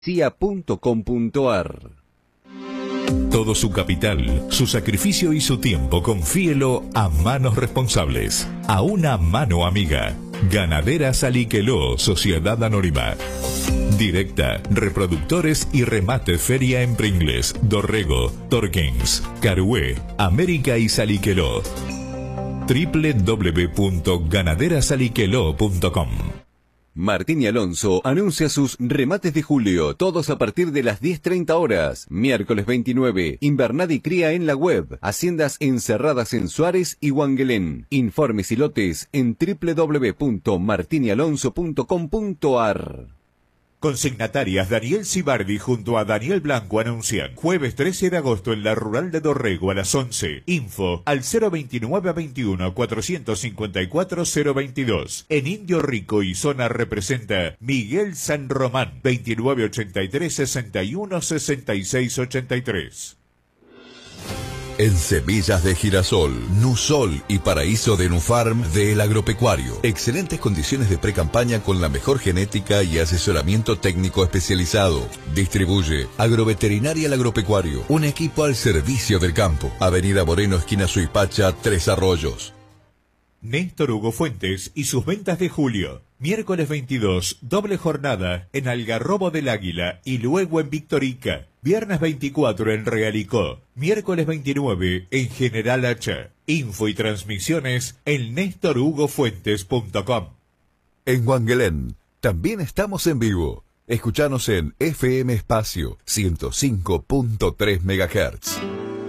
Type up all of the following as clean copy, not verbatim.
cia.com.ar. Todo su capital, su sacrificio y su tiempo, confíelo a manos responsables, a una mano amiga. Ganaderas Aliqueló, Sociedad Anónima. Directa, reproductores y remate feria en Pringles, Dorrego, Torkins, Carué, América y Saliqueló. www.ganaderasaliqueló.com. Martín y Alonso anuncia sus remates de julio, todos a partir de las 10:30 horas. Miércoles 29, invernad y cría en la web. Haciendas encerradas en Suárez y Huanguelén. Informes y lotes en www.martinyalonso.com.ar. Consignatarias Daniel Cibardi junto a Daniel Blanco anuncian jueves 13 de agosto en la Rural de Dorrego a las 11. Info al 02921 454 022. En Indio Rico y zona representa Miguel San Román 2983 61 66 83. En semillas de girasol, Nusol y paraíso de Nufarm de El Agropecuario. Excelentes condiciones de pre-campaña con la mejor genética y asesoramiento técnico especializado. Distribuye Agroveterinaria El Agropecuario, un equipo al servicio del campo. Avenida Moreno, esquina Suipacha, Tres Arroyos. Néstor Hugo Fuentes y sus ventas de julio. Miércoles 22, doble jornada en Algarrobo del Águila y luego en Victorica. Viernes 24 en Realicó. Miércoles 29 en General Hacha. Info y transmisiones en nestorhugofuentes.com. En Huanguelén también estamos en vivo. Escuchanos en FM Espacio 105.3 MHz.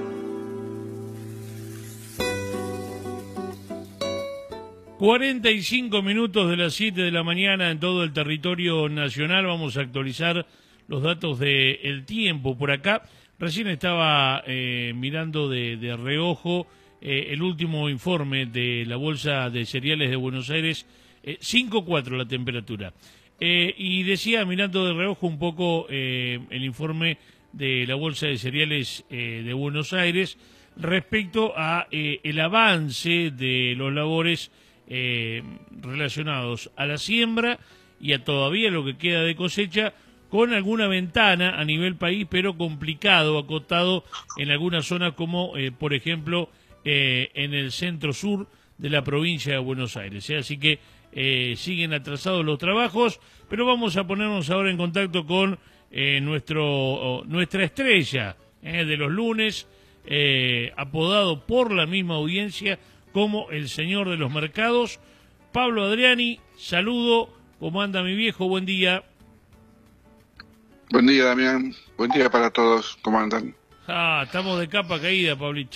...45 de las 7 de la mañana en todo el territorio nacional. Vamos a actualizar los datos del tiempo por acá. Recién estaba mirando de reojo el último informe de la Bolsa de Cereales de Buenos Aires. 5,4 la temperatura. Y decía, mirando de reojo un poco el informe de la Bolsa de Cereales de Buenos Aires... ...respecto a el avance de los labores... relacionados a la siembra y a todavía lo que queda de cosecha, con alguna ventana a nivel país, pero complicado, acotado en algunas zonas como por ejemplo en el centro sur de la provincia de Buenos Aires. Así que siguen atrasados los trabajos, pero vamos a ponernos ahora en contacto con nuestra estrella de los lunes, apodado por la misma audiencia como el señor de los mercados, Pablo Adriani. Saludo, ¿cómo anda mi viejo? Buen día. Buen día, Damián. Buen día para todos, ¿cómo andan? Estamos de capa caída, Pablito.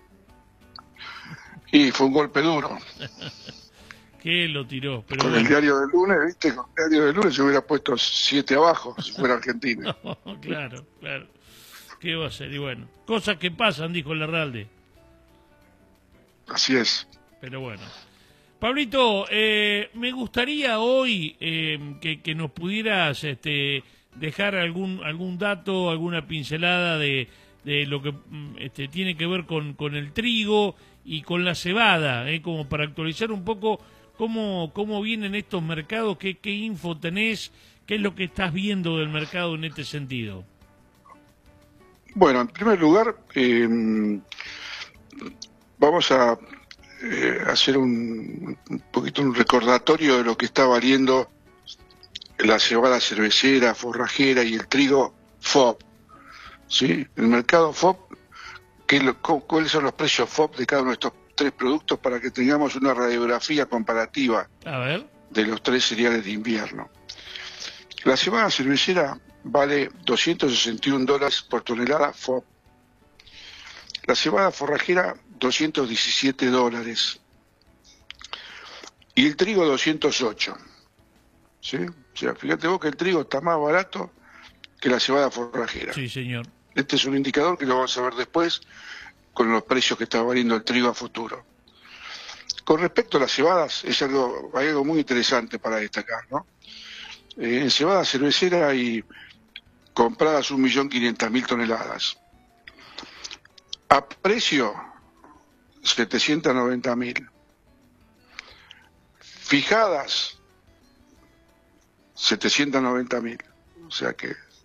Y fue un golpe duro. ¿Qué lo tiró? Pero con bueno. El diario del lunes, ¿viste? Con el diario del lunes se hubiera puesto 7 abajo si fuera Argentina. No, claro. ¿Qué va a ser? Y bueno, cosas que pasan, dijo el Larralde. Así es. Pero bueno. Pablito, me gustaría hoy que nos pudieras dejar algún dato, alguna pincelada de lo que tiene que ver con el trigo y con la cebada, como para actualizar un poco cómo vienen estos mercados, qué info tenés, qué es lo que estás viendo del mercado en este sentido. Bueno, en primer lugar, vamos a hacer un poquito un recordatorio de lo que está valiendo la cebada cervecera, forrajera y el trigo FOB. ¿Sí? El mercado FOB, ¿cuáles son los precios FOB de cada uno de estos tres productos para que tengamos una radiografía comparativa de los tres cereales de invierno? La cebada cervecera vale $261 por tonelada FOB. La cebada forrajera, $217. Y el trigo, 208. ¿Sí? O sea, fíjate vos que el trigo está más barato que la cebada forrajera. Sí, señor. Este es un indicador que lo vamos a ver después con los precios que está valiendo el trigo a futuro. Con respecto a las cebadas, hay algo muy interesante para destacar, ¿no? En cebada cervecera hay compradas 1.500.000 toneladas. A precio, 790.000. Fijadas, 790.000. O sea que